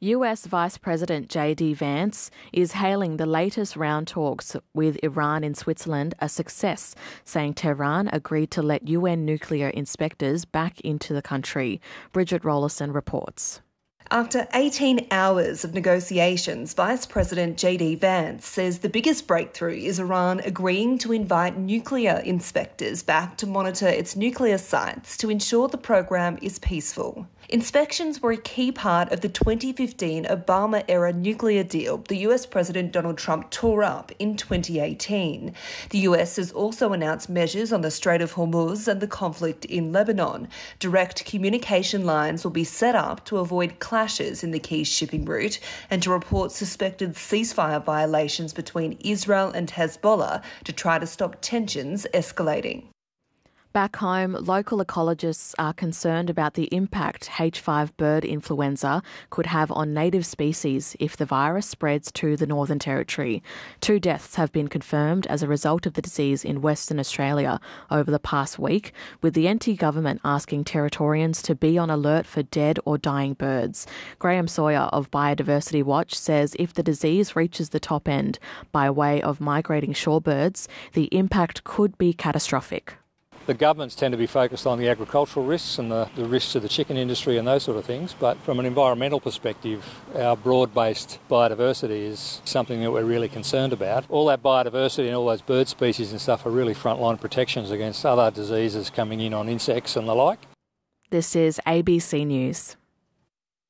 US Vice President J.D. Vance is hailing the latest round talks with Iran in Switzerland a success, saying Tehran agreed to let UN nuclear inspectors back into the country. Bridget Rollerson reports. After 18 hours of negotiations, Vice President J.D. Vance says the biggest breakthrough is Iran agreeing to invite nuclear inspectors back to monitor its nuclear sites to ensure the program is peaceful. Inspections were a key part of the 2015 Obama-era nuclear deal the US President Donald Trump tore up in 2018. The US has also announced measures on the Strait of Hormuz and the conflict in Lebanon. Direct communication lines will be set up to avoid clashes in the key shipping route and to report suspected ceasefire violations between Israel and Hezbollah to try to stop tensions escalating. Back home, local ecologists are concerned about the impact H5 bird influenza could have on native species if the virus spreads to the Northern Territory. 2 deaths have been confirmed as a result of the disease in Western Australia over the past week, with the NT government asking Territorians to be on alert for dead or dying birds. Graham Sawyer of Biodiversity Watch says if the disease reaches the top end by way of migrating shorebirds, the impact could be catastrophic. The governments tend to be focused on the agricultural risks and the risks to the chicken industry and those sort of things, but from an environmental perspective, our broad-based biodiversity is something that we're really concerned about. All that biodiversity and all those bird species and stuff are really frontline protections against other diseases coming in on insects and the like. This is ABC News.